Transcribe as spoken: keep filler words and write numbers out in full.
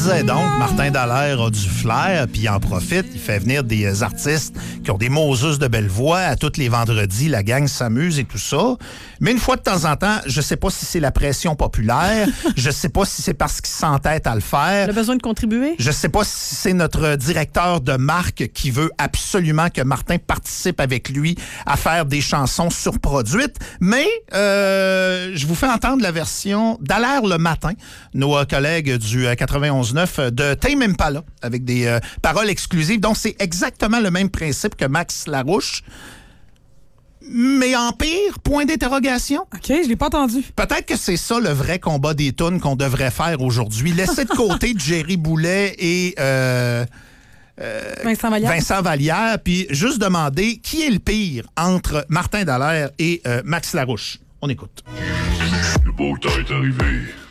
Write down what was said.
disais donc, Martin Dallaire a du flair, puis il en profite. Il fait venir des artistes qui ont des Moses de belle voix. À tous les vendredis, la gang s'amuse et tout ça. Mais une fois de temps en temps, je sais pas si c'est la pression populaire, je sais pas si c'est parce qu'il s'entête à le faire. Il a besoin de contribuer? Je sais pas si c'est notre directeur de marque qui veut absolument que Martin participe avec lui à faire des chansons surproduites, mais euh, je vous fais entendre la version Dallaire le matin, nos euh, collègues du euh, quatre-vingt-onze neuf de Tame Impala, avec des euh, paroles exclusives. Donc, c'est exactement le même principe que Max Larouche, mais en pire, point d'interrogation. OK, je l'ai pas entendu. Peut-être que c'est ça le vrai combat des tunes qu'on devrait faire aujourd'hui. Laisser de côté Jerry Boulet et euh, euh, Vincent Vallière. Vincent Vallière, puis juste demander qui est le pire entre Martin Dallaire et euh, Max Larouche. On écoute. Le beau temps est arrivé.